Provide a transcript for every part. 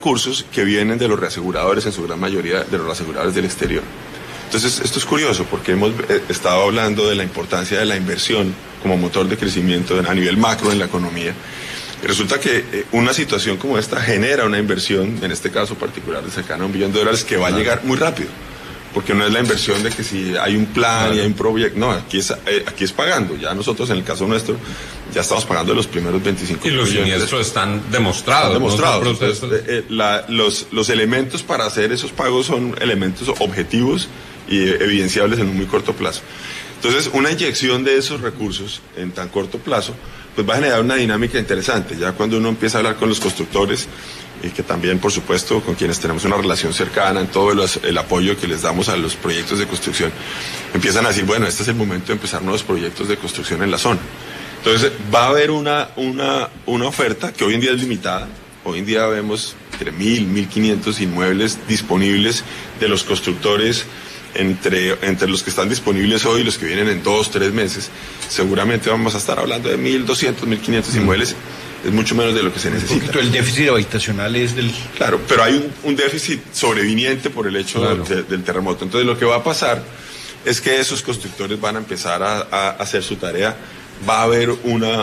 recursos que vienen de los reaseguradores, en su gran mayoría de los reaseguradores del exterior. Entonces, esto es curioso porque hemos estado hablando de la importancia de la inversión como motor de crecimiento a nivel macro en la economía. Y resulta que una situación como esta genera una inversión, en este caso particular de cercano a $1 billón, que va a llegar muy rápido. Porque no es la inversión de que si hay un plan y hay un proyecto, no, aquí es pagando. Ya nosotros, en el caso nuestro, ya estamos pagando los primeros 25 millones. Y los siniestros están demostrados. Entonces, los elementos para hacer esos pagos son elementos objetivos y evidenciables en un muy corto plazo. Entonces, una inyección de esos recursos en tan corto plazo, pues va a generar una dinámica interesante. Ya cuando uno empieza a hablar con los constructores, y que también, por supuesto, con quienes tenemos una relación cercana en todo el apoyo que les damos a los proyectos de construcción, empiezan a decir, bueno, este es el momento de empezar nuevos proyectos de construcción en la zona. Entonces, va a haber una oferta que hoy en día es limitada. Hoy en día vemos entre 1.000, 1.500 inmuebles disponibles de los constructores, entre los que están disponibles hoy y los que vienen en 2, 3 meses. Seguramente vamos a estar hablando de 1.200, 1.500 inmuebles. Es mucho menos de lo que se necesita. El déficit habitacional es del... Claro, pero hay un déficit sobreviniente por el hecho del terremoto. Entonces, lo que va a pasar es que esos constructores van a empezar a hacer su tarea. Va a haber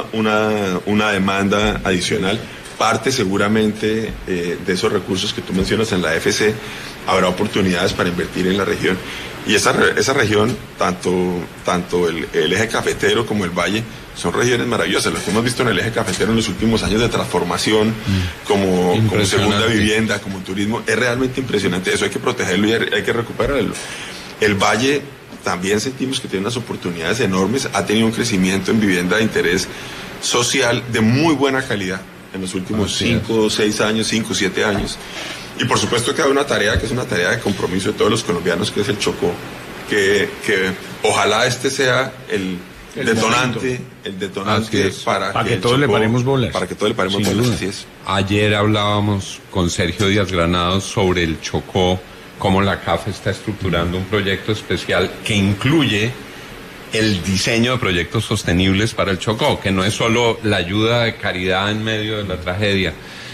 una demanda adicional. Parte seguramente de esos recursos que tú mencionas en la AFC, habrá oportunidades para invertir en la región. Y esa región, tanto el eje cafetero como el valle, son regiones maravillosas. Lo que hemos visto en el eje cafetero en los últimos años de transformación, como segunda vivienda, como turismo, es realmente impresionante. Eso hay que protegerlo y hay que recuperarlo. El valle también sentimos que tiene unas oportunidades enormes, ha tenido un crecimiento en vivienda de interés social de muy buena calidad en los últimos 5, 6 años, 5, 7 años. Y por supuesto que hay una tarea que es una tarea de compromiso de todos los colombianos, que es el Chocó, que ojalá este sea el detonante para que todos le paremos bolas. Para que todos le paremos bolas, así es. Ayer hablábamos con Sergio Díaz Granados sobre el Chocó, cómo la CAF está estructurando un proyecto especial que incluye el diseño de proyectos sostenibles para el Chocó, que no es solo la ayuda de caridad en medio de la tragedia.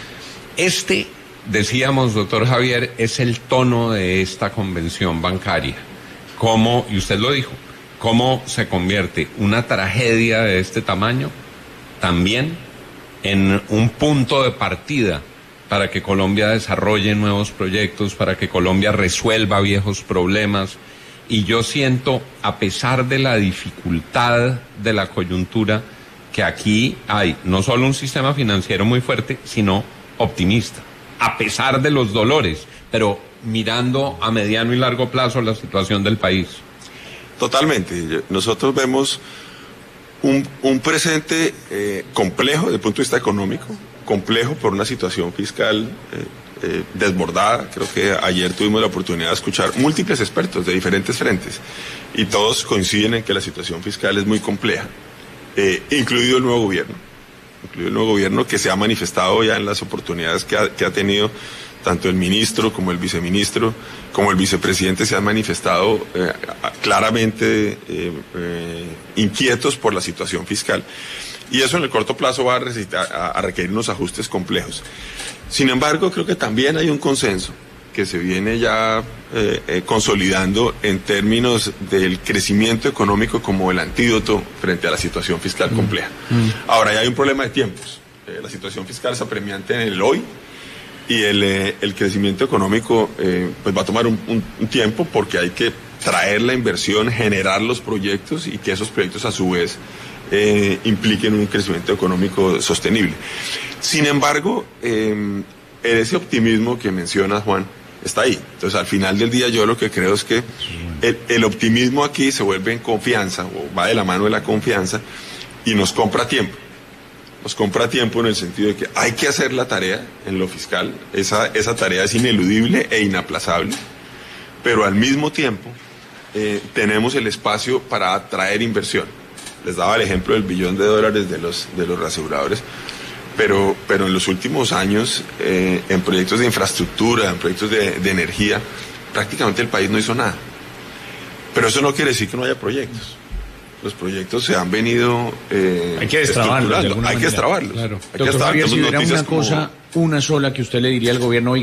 Decíamos, doctor Javier, es el tono de esta convención bancaria. ¿Cómo, y usted lo dijo, cómo se convierte una tragedia de este tamaño también en un punto de partida para que Colombia desarrolle nuevos proyectos, para que Colombia resuelva viejos problemas? Y yo siento, a pesar de la dificultad de la coyuntura, que aquí hay no solo un sistema financiero muy fuerte, sino optimista, a pesar de los dolores, pero mirando a mediano y largo plazo la situación del país. Totalmente. Nosotros vemos un presente complejo desde el punto de vista económico, complejo por una situación fiscal desbordada. Creo que ayer tuvimos la oportunidad de escuchar múltiples expertos de diferentes frentes y todos coinciden en que la situación fiscal es muy compleja, incluido el nuevo gobierno que se ha manifestado ya en las oportunidades que ha tenido. Tanto el ministro como el viceministro como el vicepresidente se han manifestado claramente inquietos por la situación fiscal. Y eso en el corto plazo va a requerir unos ajustes complejos. Sin embargo, creo que también hay un consenso que se viene ya consolidando en términos del crecimiento económico como el antídoto frente a la situación fiscal compleja. Ahora, ya hay un problema de tiempos. La situación fiscal es apremiante en el hoy y el crecimiento económico pues va a tomar un tiempo porque hay que traer la inversión, generar los proyectos y que esos proyectos a su vez impliquen un crecimiento económico sostenible. Sin embargo, ese optimismo que mencionas, Juan, está ahí. Entonces, al final del día, yo lo que creo es que el optimismo aquí se vuelve en confianza, o va de la mano de la confianza, y nos compra tiempo. Nos compra tiempo en el sentido de que hay que hacer la tarea en lo fiscal. Esa tarea es ineludible e inaplazable, pero al mismo tiempo tenemos el espacio para atraer inversión. Les daba el ejemplo del $1 billón de los reaseguradores, pero en los últimos años, en proyectos de infraestructura, en proyectos de energía, prácticamente el país no hizo nada. Pero eso no quiere decir que no haya proyectos. Los proyectos se han venido hay que destrabarlos. Hay que destrabarlos. Claro. Hay que destrabarlos. Si hubiera una cosa una sola que usted le diría al gobierno: